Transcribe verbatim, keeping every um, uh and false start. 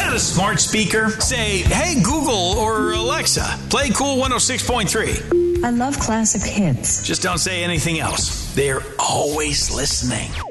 got a smart speaker? Say, hey, Google or Alexa, play Cool one oh six point three. I love classic hits. Just don't say anything else. They're always listening.